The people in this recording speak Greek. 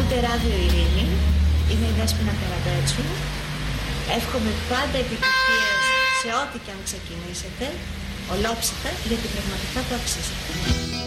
Ακούτε Ράδιο Ειρήνη, είμαι η Δέσποινα Καραμπέτσου. Εύχομαι πάντα επιτυχίες σε ό,τι και αν ξεκινήσετε, ολόψυχα, γιατί πραγματικά το αξίζετε.